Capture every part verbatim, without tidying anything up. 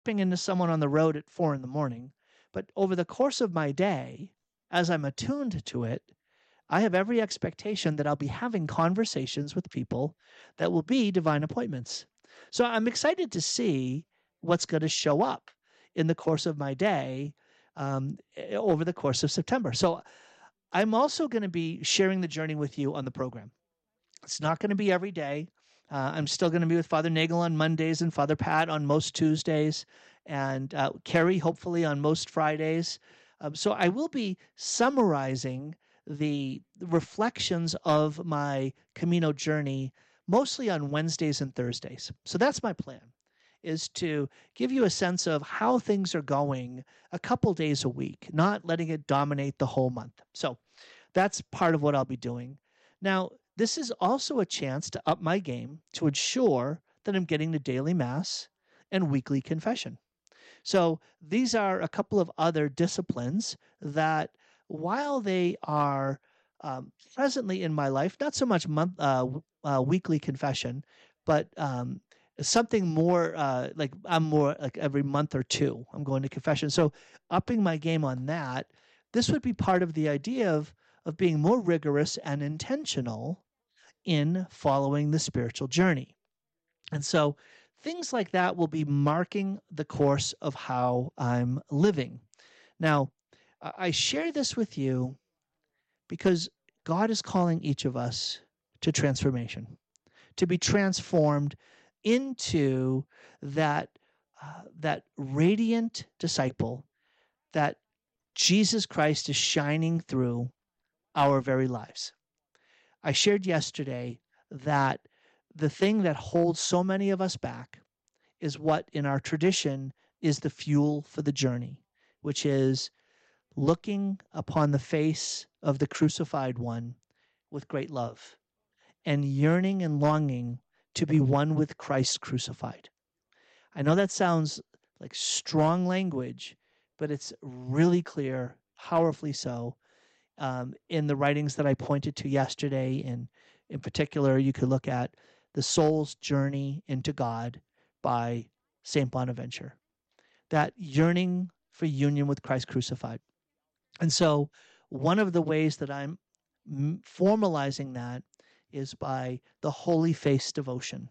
bumping into someone on the road at four in the morning, but over the course of my day, as I'm attuned to it, I have every expectation that I'll be having conversations with people that will be divine appointments. So I'm excited to see what's going to show up in the course of my day um, over the course of September. So I'm also going to be sharing the journey with you on the program. It's not going to be every day. Uh, I'm still going to be with Father Nagel on Mondays and Father Pat on most Tuesdays, and uh, Carrie hopefully on most Fridays. Um, so I will be summarizing the reflections of my Camino journey mostly on Wednesdays and Thursdays. So that's my plan, is to give you a sense of how things are going a couple days a week, not letting it dominate the whole month. So that's part of what I'll be doing. Now, this is also a chance to up my game to ensure that I'm getting the daily Mass and weekly confession. So these are a couple of other disciplines that, while they are um, presently in my life, not so much month, uh, uh, weekly confession, but um, something more uh, like I'm more like every month or two, I'm going to confession. So upping my game on that, this would be part of the idea of, of being more rigorous and intentional in following the spiritual journey. And so things like that will be marking the course of how I'm living. Now, I share this with you because God is calling each of us to transformation, to be transformed into that, uh, that radiant disciple that Jesus Christ is shining through our very lives. I shared yesterday that the thing that holds so many of us back is what in our tradition is the fuel for the journey, which is looking upon the face of the crucified one with great love and yearning and longing to be one with Christ crucified. I know that sounds like strong language, but it's really clear, powerfully so, um, in the writings that I pointed to yesterday. And in particular, you could look at The Soul's Journey into God by Saint Bonaventure, that yearning for union with Christ crucified. And so one of the ways that I'm formalizing that is by the Holy Face devotion,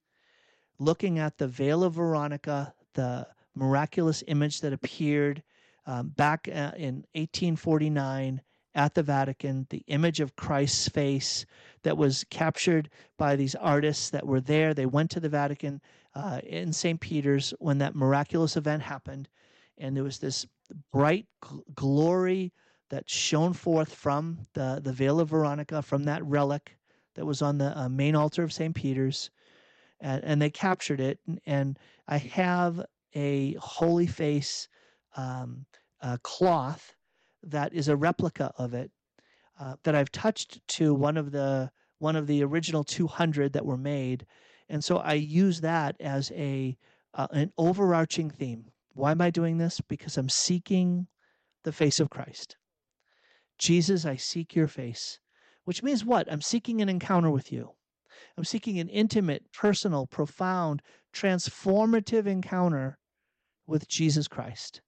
looking at the Veil of Veronica, the miraculous image that appeared um, back uh, in eighteen forty-nine at the Vatican, the image of Christ's face that was captured by these artists that were there. They went to the Vatican uh, in Saint Peter's when that miraculous event happened, and there was this bright gl- glory that shone forth from the, the Veil of Veronica, from that relic that was on the uh, main altar of Saint Peter's, and, and they captured it. And, and I have a Holy Face um, uh, cloth that is a replica of it uh, that I've touched to one of the one of the original two hundred that were made, and so I use that as a uh, an overarching theme. Why am I doing this? Because I'm seeking the face of Christ. Jesus, I seek your face, which means what? I'm seeking an encounter with you. I'm seeking an intimate, personal, profound, transformative encounter with Jesus Christ.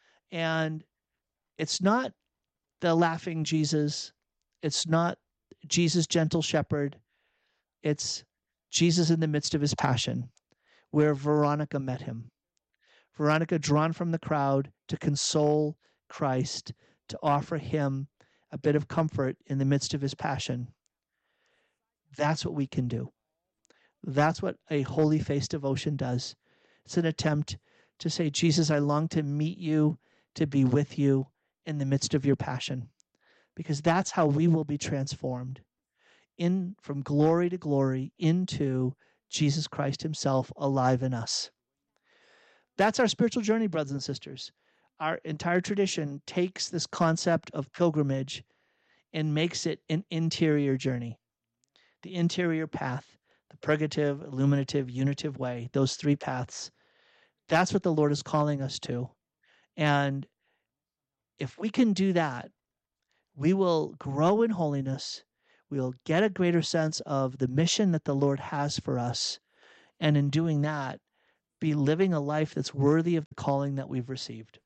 And it's not the laughing Jesus. It's not Jesus, gentle shepherd. It's Jesus in the midst of his passion, where Veronica met him. Veronica, drawn from the crowd to console Christ, to offer him a bit of comfort in the midst of his passion. That's what we can do. That's what a Holy Face devotion does. It's an attempt to say, Jesus, I long to meet you, to be with you in the midst of your passion, because that's how we will be transformed in from glory to glory into Jesus Christ himself alive in us. That's our spiritual journey, brothers and sisters. Our entire tradition takes this concept of pilgrimage and makes it an interior journey. The interior path, the purgative, illuminative, unitive way, those three paths, that's what the Lord is calling us to. And if we can do that, we will grow in holiness. We'll get a greater sense of the mission that the Lord has for us. And in doing that, be living a life that's worthy of the calling that we've received.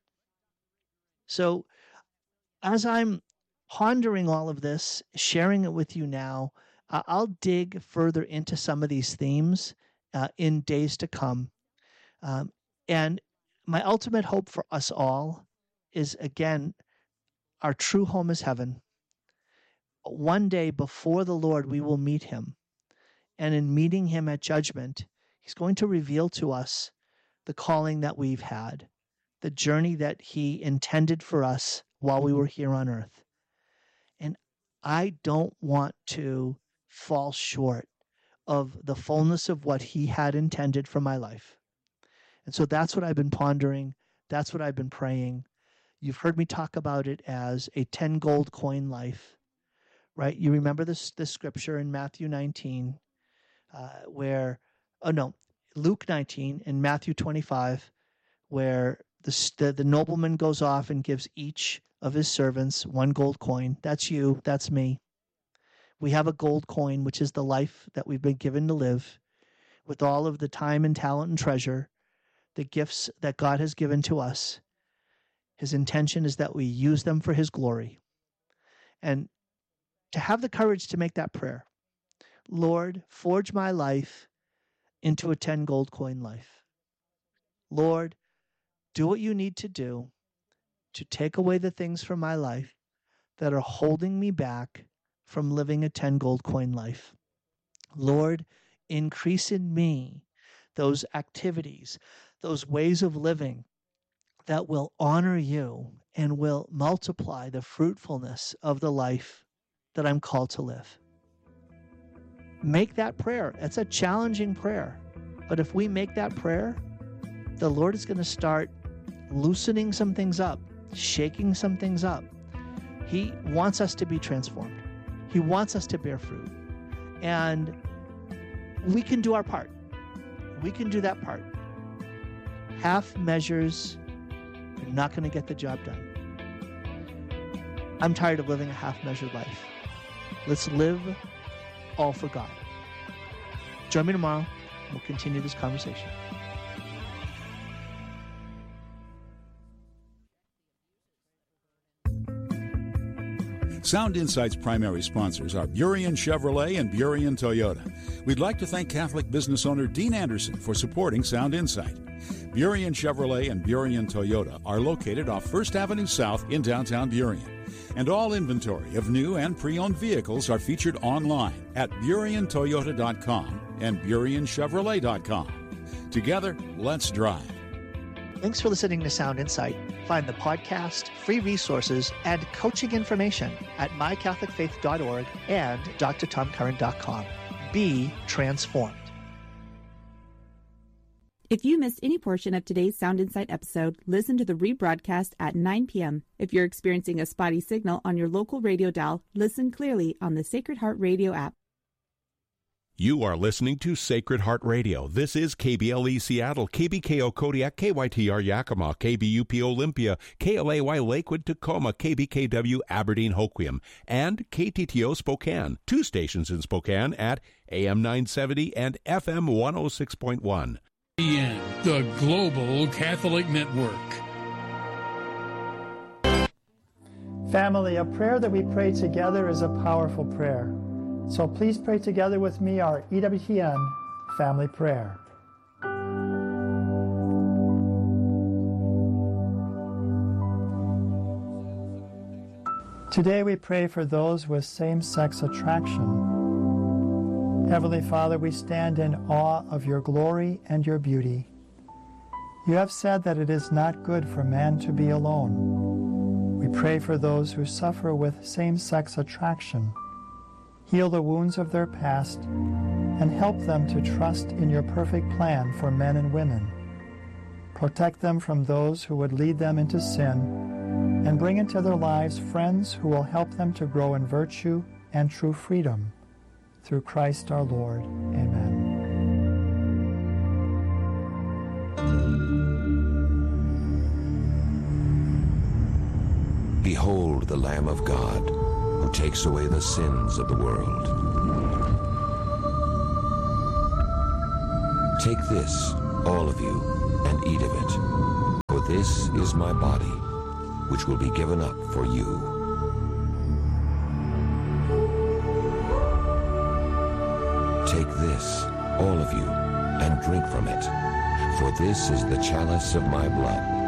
So as I'm pondering all of this, sharing it with you now, uh, I'll dig further into some of these themes uh, in days to come. Um, and my ultimate hope for us all is, again, our true home is heaven. One day before the Lord, we will meet him. And in meeting him at judgment, he's going to reveal to us the calling that we've had, the journey that he intended for us while we were here on earth. And I don't want to fall short of the fullness of what he had intended for my life. And so that's what I've been pondering. That's what I've been praying. You've heard me talk about it as a ten gold coin life, right? You remember this, this scripture in Matthew nineteen, uh, where, oh no, Luke nineteen and Matthew twenty-five, where the, the, the nobleman goes off and gives each of his servants one gold coin. That's you. That's me. We have a gold coin, which is the life that we've been given to live with all of the time and talent and treasure, the gifts that God has given to us. His intention is that we use them for his glory. And to have the courage to make that prayer, Lord, forge my life into a ten gold coin life. Lord, do what you need to do to take away the things from my life that are holding me back from living a ten gold coin life. Lord, increase in me those activities, those ways of living that will honor you and will multiply the fruitfulness of the life that I'm called to live. Make that prayer. It's a challenging prayer. But if we make that prayer, the Lord is going to start loosening some things up, shaking some things up. He wants us to be transformed. He wants us to bear fruit. And we can do our part. We can do that part. Half measures are not going to get the job done. I'm tired of living a half-measured life. Let's live all for God. Join me tomorrow. We'll continue this conversation. Sound Insight's primary sponsors are Burien Chevrolet and Burien Toyota. We'd like to thank Catholic business owner Dean Anderson for supporting Sound Insight. Burien Chevrolet and Burien Toyota are located off First Avenue South in downtown Burien. And all inventory of new and pre-owned vehicles are featured online at burien toyota dot com and burien chevrolet dot com. Together, let's drive. Thanks for listening to Sound Insight. Find the podcast, free resources, and coaching information at my catholic faith dot org and d r tom curran dot com. Be transformed. If you missed any portion of today's Sound Insight episode, listen to the rebroadcast at nine p.m. If you're experiencing a spotty signal on your local radio dial, listen clearly on the Sacred Heart Radio app. You are listening to Sacred Heart Radio. This is K B L E Seattle, K B K O Kodiak, K Y T R Yakima, K B U P Olympia, K L A Y Lakewood, Tacoma, K B K W Aberdeen Hoquiam, and K T T O Spokane. Two stations in Spokane at A M nine seventy and F M one oh six point one. The Global Catholic Network. Family, a prayer that we pray together is a powerful prayer. So please pray together with me our E W T N family prayer. Today we pray for those with same-sex attraction. Heavenly Father, we stand in awe of your glory and your beauty. You have said that it is not good for man to be alone. We pray for those who suffer with same-sex attraction. Heal the wounds of their past and help them to trust in your perfect plan for men and women. Protect them from those who would lead them into sin and bring into their lives friends who will help them to grow in virtue and true freedom. Through Christ our Lord. Amen. Behold the Lamb of God, who takes away the sins of the world. Take this all of you, and eat of it. For this is my body, which will be given up for you. Take this, all of you, and drink from it. For this is the chalice of my blood,